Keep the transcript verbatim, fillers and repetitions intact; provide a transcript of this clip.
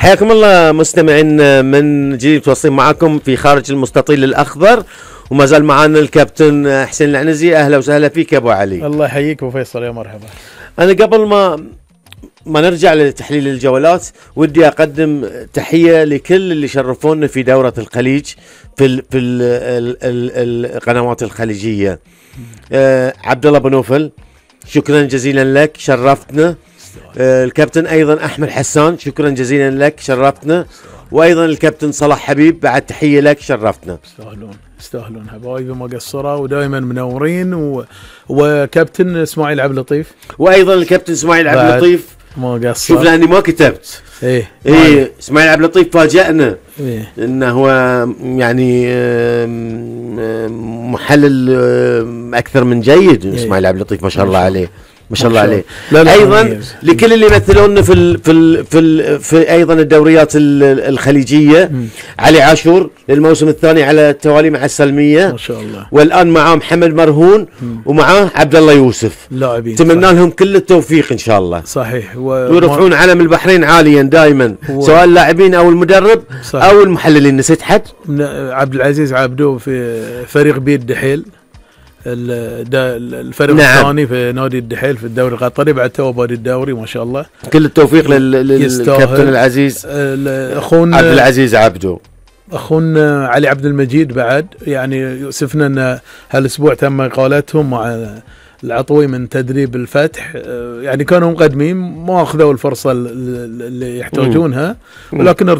حياكم الله مستمعين من جديد، متواصلين معكم في خارج المستطيل الأخضر، وما زال معنا الكابتن حسين العنزي. أهلا وسهلا فيك يا أبو علي. الله يحييك أبو فيصل، يا مرحبا. أنا قبل ما ما نرجع لتحليل الجولات ودي أقدم تحية لكل اللي شرفونا في دورة الخليج في ال في ال ال ال القنوات الخليجية. آه عبد الله بنوفل، شكرا جزيلا لك، شرفتنا. آه الكابتن أيضا أحمد حسان، شكرا جزيلا لك، شرفتنا. وأيضا الكابتن صلاح حبيب، بعد تحية لك، شرفتنا. يستاهلون يستاهلون حبايبي، ما قصروا ودائما منورين. و... وكابتن اسماعيل عبد اللطيف، وأيضا الكابتن اسماعيل عبد اللطيف ما قصر. شوف لأني ما كتبت. ايه ايه اسماعيل عبد اللطيف فاجأنا. إيه؟ انه هو يعني محلل اكثر من جيد. إيه؟ اسماعيل عبد اللطيف ما شاء الله عليه، ما شاء الله عليه. لا لا ايضا ميز. لكل اللي يمثلون في ال في ال في, ال في ايضا الدوريات الخليجيه. م. علي عاشور للموسم الثاني على التوالي مع السلميه ما شاء الله، والان معاه محمد مرهون ومعاه عبد الله يوسف، لاعبين تمنى لهم كل التوفيق ان شاء الله. صحيح. و... ويرفعون علم البحرين عاليا دائما، و... سواء اللاعبين او المدرب. صحيح. او المحللين. نسيت حد؟ عبد العزيز عبدو في فريق بيت دحيل، الفريق نعم. الثاني في نادي الدحيل في الدوري القطري، بعد تو بادي الدوري ما شاء الله. كل التوفيق للكابتن العزيز اخونا عبد العزيز عبدو. اخونا علي عبد المجيد بعد، يعني يوسفنا ان هالاسبوع تم اقالتهم مع العطوي من تدريب الفتح، يعني كانوا مقدمين ما اخذوا الفرصه اللي يحتاجونها، ولكن